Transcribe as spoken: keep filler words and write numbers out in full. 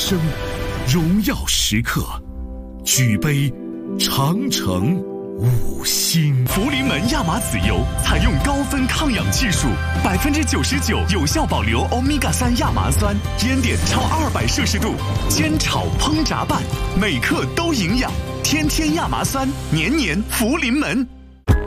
生荣耀时刻，举杯长城五星。 福临门亚麻籽油采用高分抗氧技术，百分之九十九有效保留欧米伽三亚麻酸，烟点超二百摄氏度，煎炒烹炸拌，每克都营养。天天亚麻酸，年年福临门。